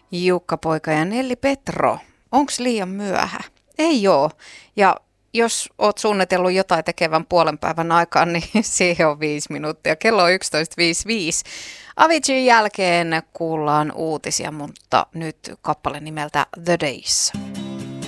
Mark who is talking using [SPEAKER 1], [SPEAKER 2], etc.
[SPEAKER 1] Jukka Poika ja Nelli Petro. Onks liian myöhä? Ei oo. Ja jos oot suunnitellut jotain tekevän puolen päivän aikaan, niin siihen on 5 minuuttia. Kello on 11.55. Aviciin jälkeen kuullaan uutisia, mutta nyt kappale nimeltä The Days.